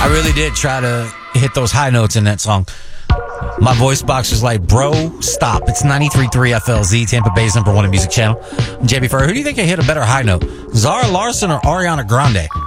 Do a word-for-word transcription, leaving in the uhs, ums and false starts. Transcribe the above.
I really did try to hit those high notes in that song. My voice box was like, bro, stop. It's ninety-three point three F L Z, Tampa Bay's number one music channel. I'm J B Furr. Who do you think can hit a better high note? Zara Larsson or Ariana Grande?